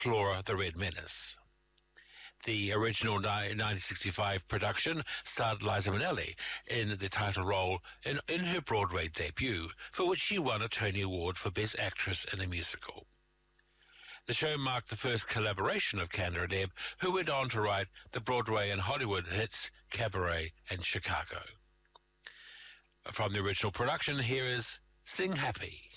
Flora the Red Menace. The original 1965 production starred Liza Minnelli in the title role in her Broadway debut, for which she won a Tony Award for Best Actress in a Musical. The show marked the first collaboration of Kander and Ebb, who went on to write the Broadway and Hollywood hits Cabaret and Chicago. From the original production, here is Sing Happy.